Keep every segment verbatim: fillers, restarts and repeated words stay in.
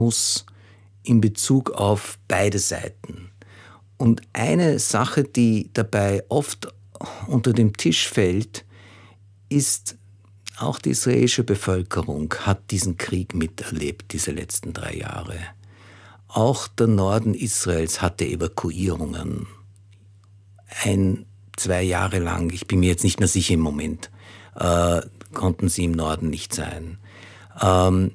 muss in Bezug auf beide Seiten. Und eine Sache, die dabei oft unter den Tisch fällt, ist, auch die israelische Bevölkerung hat diesen Krieg miterlebt, diese letzten drei Jahre. Auch der Norden Israels hatte Evakuierungen. Ein, zwei Jahre lang, ich bin mir jetzt nicht mehr sicher im Moment, äh, konnten sie im Norden nicht sein. Ähm,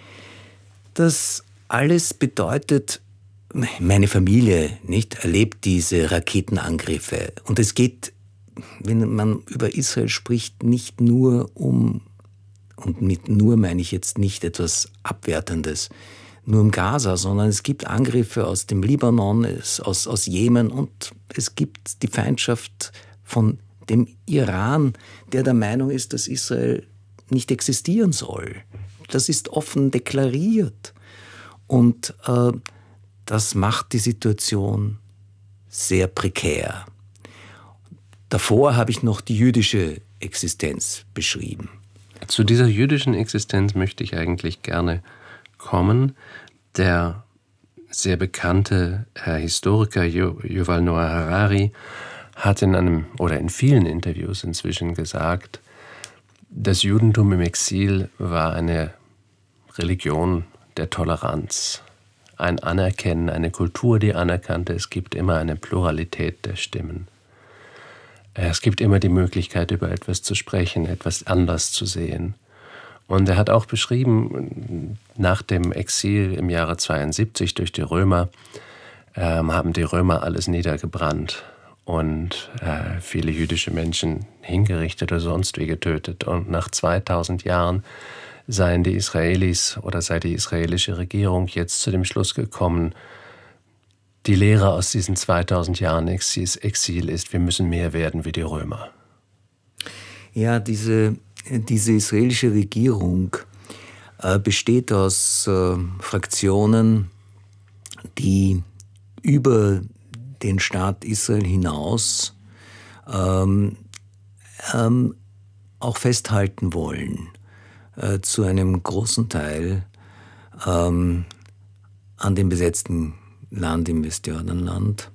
das alles bedeutet, meine Familie nicht erlebt diese Raketenangriffe. Und es geht, wenn man über Israel spricht, nicht nur um, und mit nur meine ich jetzt nicht etwas Abwertendes, nur um Gaza, sondern es gibt Angriffe aus dem Libanon, aus, aus Jemen und es gibt die Feindschaft von dem Iran, der der Meinung ist, dass Israel nicht existieren soll. Das ist offen deklariert. Und äh, das macht die Situation sehr prekär. Davor habe ich noch die jüdische Existenz beschrieben. Zu dieser jüdischen Existenz möchte ich eigentlich gerne kommen. Der sehr bekannte Herr Historiker Yuval Noah Harari hat in einem oder in vielen Interviews inzwischen gesagt, das Judentum im Exil war eine Religion der Toleranz, ein Anerkennen, eine Kultur, die anerkannte, es gibt immer eine Pluralität der Stimmen. Es gibt immer die Möglichkeit, über etwas zu sprechen, etwas anders zu sehen. Und er hat auch beschrieben, nach dem Exil im Jahre zweiundsiebzig durch die Römer, äh, haben die Römer alles niedergebrannt und äh, viele jüdische Menschen hingerichtet oder sonst wie getötet. Und nach zweitausend Jahren seien die Israelis oder sei die israelische Regierung jetzt zu dem Schluss gekommen, die Lehre aus diesen zweitausend Jahren Exil ist, wir müssen mehr werden wie die Römer. Ja, diese, diese israelische Regierung äh, besteht aus äh, Fraktionen, die über den Staat Israel hinaus ähm, ähm, auch festhalten wollen, äh, zu einem großen Teil ähm, an dem besetzten Land im Westjordanland.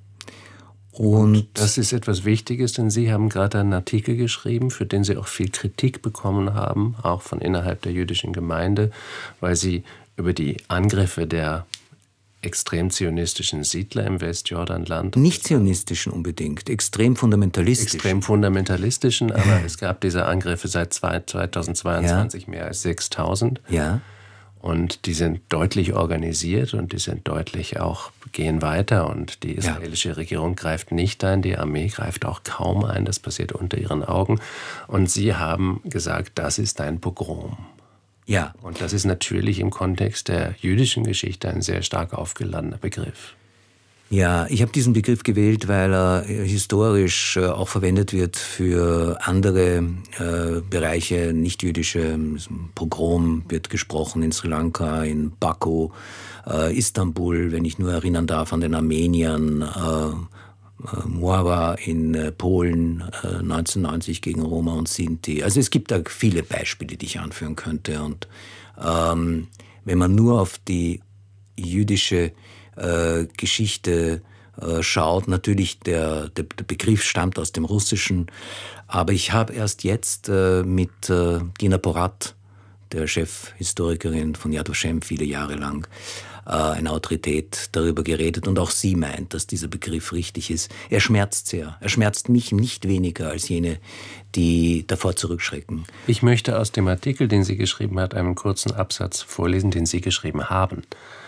Und das ist etwas Wichtiges, denn Sie haben gerade einen Artikel geschrieben, für den Sie auch viel Kritik bekommen haben, auch von innerhalb der jüdischen Gemeinde, weil Sie über die Angriffe der extrem zionistischen Siedler im Westjordanland. Nicht zionistischen unbedingt, extrem fundamentalistischen. Extrem fundamentalistischen, aber es gab diese Angriffe seit zweitausendzweiundzwanzig ja. mehr als sechstausend. Ja. Und die sind deutlich organisiert und die sind deutlich auch, gehen weiter. Und die israelische ja. Regierung greift nicht ein, die Armee greift auch kaum ein, das passiert unter ihren Augen. Und Sie haben gesagt, das ist ein Pogrom. Ja. Und das ist natürlich im Kontext der jüdischen Geschichte ein sehr stark aufgeladener Begriff. Ja, ich habe diesen Begriff gewählt, weil er historisch äh, auch verwendet wird für andere äh, Bereiche, nicht-jüdische. Pogrom wird gesprochen in Sri Lanka, in Baku, äh, Istanbul, wenn ich nur erinnern darf an den Armeniern, äh, äh, Morawa in äh, Polen äh, neunzehnhundertneunzig gegen Roma und Sinti. Also es gibt da viele Beispiele, die ich anführen könnte. Und ähm, wenn man nur auf die jüdische Äh, Geschichte äh, schaut. Natürlich, der, der, der Begriff stammt aus dem Russischen, aber ich habe erst jetzt äh, mit äh, Dina Porat, der Chefhistorikerin von Yad Vashem, viele Jahre lang, äh, eine Autorität, darüber geredet und auch sie meint, dass dieser Begriff richtig ist. Er schmerzt sehr. Er schmerzt mich nicht weniger als jene, die davor zurückschrecken. Ich möchte aus dem Artikel, den sie geschrieben hat, einen kurzen Absatz vorlesen, den Sie geschrieben haben.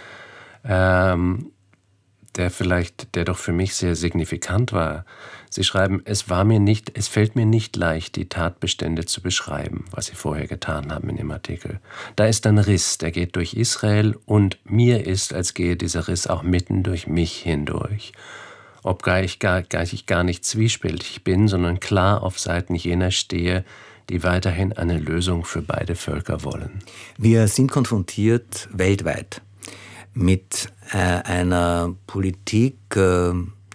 Ähm, der vielleicht, der doch für mich sehr signifikant war. Sie schreiben, es war mir nicht, es fällt mir nicht leicht, die Tatbestände zu beschreiben, was Sie vorher getan haben in dem Artikel. Da ist ein Riss, der geht durch Israel und mir ist, als gehe dieser Riss auch mitten durch mich hindurch. Obgleich ich gar, gar, ich gar nicht zwiespältig bin, sondern klar auf Seiten jener stehe, die weiterhin eine Lösung für beide Völker wollen. Wir sind konfrontiert weltweit mit äh, einer Politik äh,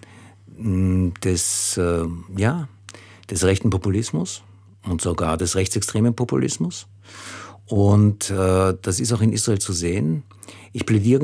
des, äh, ja, des rechten Populismus und sogar des rechtsextremen Populismus. Und äh, das ist auch in Israel zu sehen. Ich plädiere